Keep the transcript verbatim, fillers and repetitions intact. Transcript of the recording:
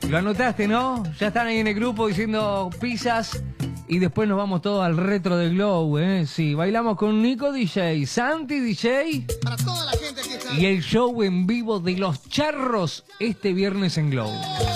Lo anotaste, ¿no? Ya están ahí en el grupo diciendo pizzas. Y después nos vamos todos al retro de Glow, ¿eh? Sí, bailamos con Nico D J, Santi D J. Para toda la gente que está... Y el show en vivo de Los Charros este viernes en Glow.